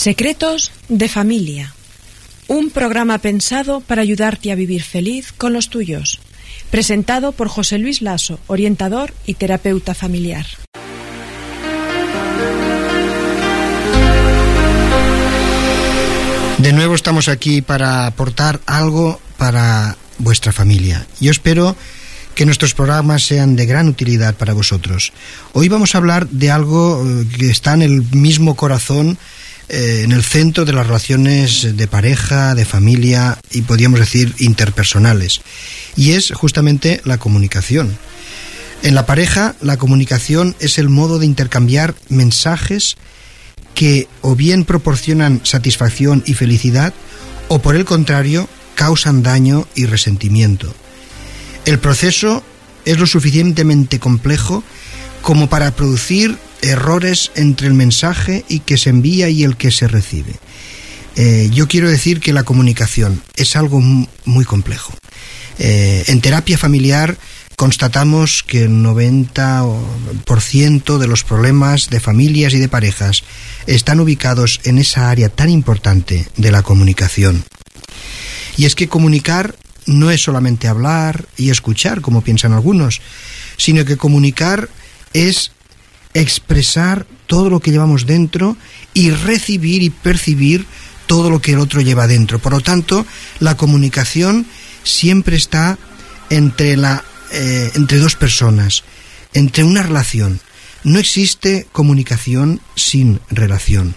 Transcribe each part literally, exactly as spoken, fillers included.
Secretos de familia. Un programa pensado para ayudarte a vivir feliz con los tuyos. Presentado por José Luis Lasso, orientador y terapeuta familiar. De nuevo estamos aquí para aportar algo para vuestra familia. Yo espero que nuestros programas sean de gran utilidad para vosotros. Hoy vamos a hablar de algo que está en el mismo corazón, eh, en el centro de las relaciones de pareja, de familia y podríamos decir interpersonales. Y es justamente la comunicación. En la pareja, la comunicación es el modo de intercambiar mensajes que o bien proporcionan satisfacción y felicidad o por el contrario causan daño y resentimiento. El proceso es lo suficientemente complejo como para producir errores entre el mensaje y que se envía y el que se recibe. Eh, yo quiero decir que la comunicación es algo muy complejo. Eh, en terapia familiar constatamos que el noventa por ciento de los problemas de familias y de parejas están ubicados en esa área tan importante de la comunicación. Y es que comunicar no es solamente hablar y escuchar, como piensan algunos, sino que comunicar es expresar todo lo que llevamos dentro y recibir y percibir todo lo que el otro lleva dentro. Por lo tanto, la comunicación siempre está entre, la, eh, entre dos personas, entre una relación. No existe comunicación sin relación.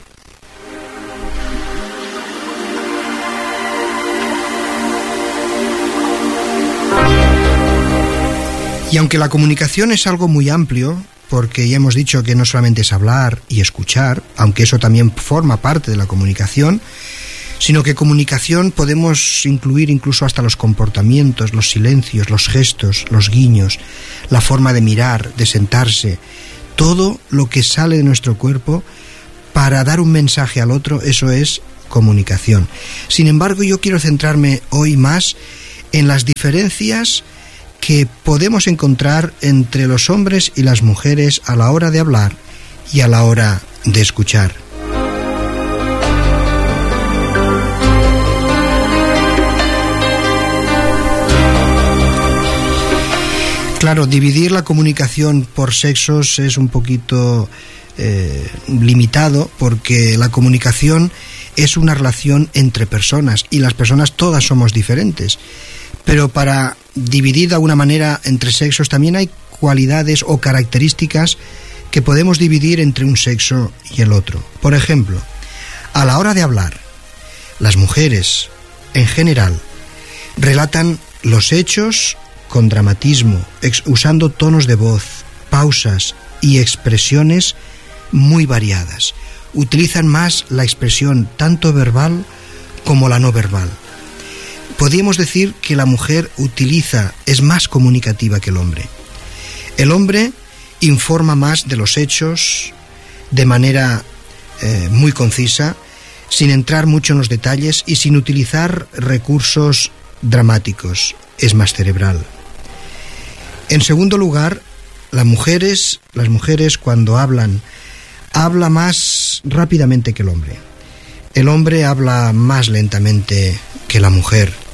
Y aunque la comunicación es algo muy amplio, porque ya hemos dicho que no solamente es hablar y escuchar, aunque eso también forma parte de la comunicación, sino que comunicación podemos incluir incluso hasta los comportamientos, los silencios, los gestos, los guiños, la forma de mirar, de sentarse, todo lo que sale de nuestro cuerpo para dar un mensaje al otro, eso es comunicación. Sin embargo, yo quiero centrarme hoy más en las diferencias que podemos encontrar entre los hombres y las mujeres a la hora de hablar y a la hora de escuchar. Claro, dividir la comunicación por sexos es un poquito eh, limitado porque la comunicación es una relación entre personas y las personas todas somos diferentes. Pero para dividir de alguna manera entre sexos también hay cualidades o características que podemos dividir entre un sexo y el otro. Por ejemplo, a la hora de hablar, las mujeres, en general, relatan los hechos con dramatismo, ex- usando tonos de voz, pausas y expresiones muy variadas. Utilizan más la expresión tanto verbal como la no verbal. Podríamos decir que la mujer utiliza, es más comunicativa que el hombre. El hombre informa más de los hechos de manera eh, muy concisa, sin entrar mucho en los detalles y sin utilizar recursos dramáticos. Es más cerebral. En segundo lugar, las mujeres, las mujeres cuando hablan, habla más rápidamente que el hombre. El hombre habla más lentamente que la mujer.